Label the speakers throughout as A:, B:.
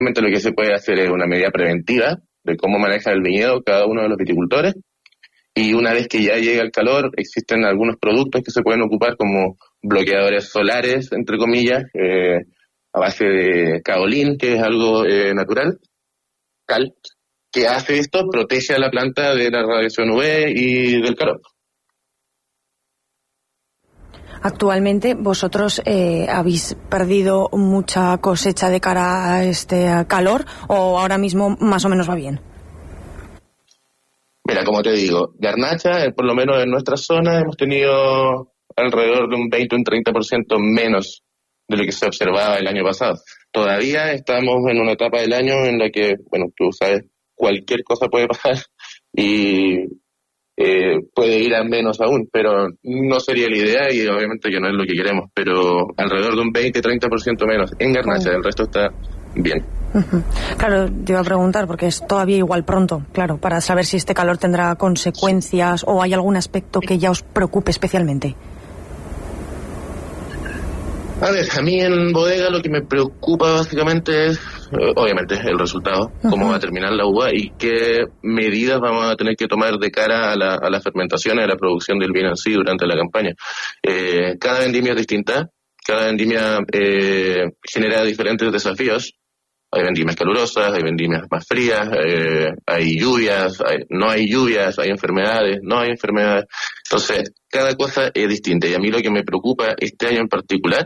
A: lo que se puede hacer es una medida preventiva de cómo maneja el viñedo cada uno de los viticultores, y una vez que ya llega el calor, existen algunos productos que se pueden ocupar como bloqueadores solares, entre comillas, a base de kaolín, que es algo natural, cal, que hace esto, protege a la planta de la radiación UV y del calor.
B: Actualmente vosotros habéis perdido mucha cosecha de cara a este calor, o ahora mismo más o menos va bien.
A: Mira, como te digo, garnacha, por lo menos en nuestra zona, hemos tenido alrededor de un 20 o un 30% menos de lo que se observaba el año pasado. Todavía estamos en una etapa del año en la que, bueno, tú sabes, cualquier cosa puede pasar y puede ir a menos aún, pero no sería la idea y obviamente que no es lo que queremos, pero alrededor de un 20-30% menos en garnacha, el resto está bien.
B: Claro, te iba a preguntar, porque es todavía igual pronto, claro, para saber si este calor tendrá consecuencias o hay algún aspecto que ya os preocupe especialmente.
A: A ver, a mí en bodega lo que me preocupa básicamente es, obviamente, el resultado, cómo va a terminar la uva y qué medidas vamos a tener que tomar de cara a la fermentación y a la producción del vino en sí durante la campaña. Cada vendimia es distinta, cada vendimia genera diferentes desafíos. Hay vendimias calurosas, hay vendimias más frías, hay lluvias, no hay lluvias, hay enfermedades, no hay enfermedades. Entonces, cada cosa es distinta. Y a mí lo que me preocupa este año en particular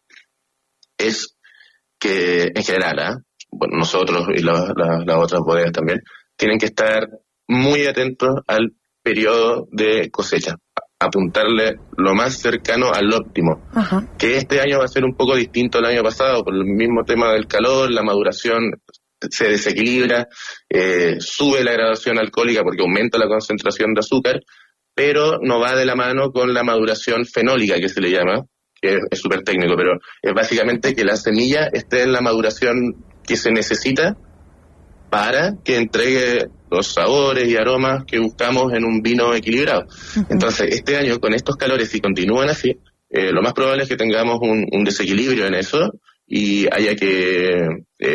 A: es que, en general, bueno, nosotros y las otras bodegas también, tienen que estar muy atentos al periodo de cosecha. Apuntarle lo más cercano al óptimo. Ajá. Que este año va a ser un poco distinto al año pasado por el mismo tema del calor, la maduración se desequilibra, sube la graduación alcohólica porque aumenta la concentración de azúcar, pero no va de la mano con la maduración fenólica, que se le llama, que es súper técnico, pero es básicamente que la semilla esté en la maduración que se necesita para que entregue los sabores y aromas que buscamos en un vino equilibrado. Entonces, este año, con estos calores, si continúan así, lo más probable es que tengamos un desequilibrio en eso y haya que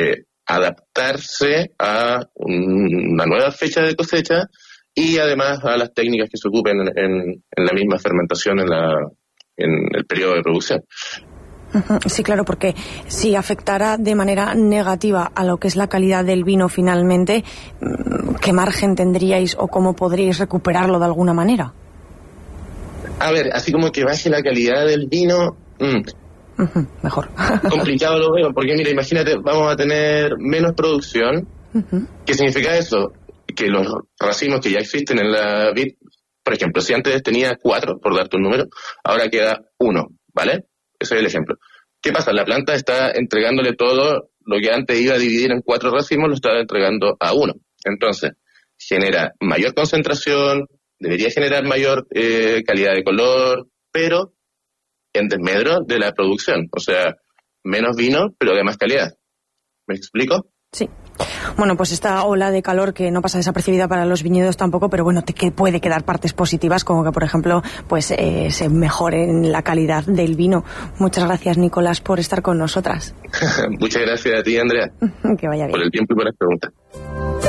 A: adaptarse a una nueva fecha de cosecha y además a las técnicas que se ocupen en la misma fermentación en el periodo de producción.
B: Sí, claro, porque si afectara de manera negativa a lo que es la calidad del vino finalmente, ¿qué margen tendríais o cómo podríais recuperarlo de alguna manera?
A: A ver, así como que baje la calidad del vino,
B: mejor.
A: Complicado lo veo, porque mira, imagínate, vamos a tener menos producción. ¿Qué significa eso? Que los racimos que ya existen en la vid, por ejemplo, si antes tenía 4, por darte un número, ahora queda 1, ¿vale? Ese es el ejemplo. ¿Qué pasa? La planta está entregándole todo lo que antes iba a dividir en 4 racimos, lo está entregando a 1. Entonces, genera mayor concentración, debería generar mayor calidad de color, pero en desmedro de la producción. O sea, menos vino, pero de más calidad. ¿Me explico?
B: Sí. Bueno, pues esta ola de calor que no pasa desapercibida para los viñedos tampoco, pero bueno, que puede quedar partes positivas, como que, por ejemplo, pues se mejore en la calidad del vino. Muchas gracias, Nicolás, por estar con nosotras.
A: Muchas gracias a ti, Andrea.
B: Que vaya bien.
A: Por el tiempo y por las preguntas.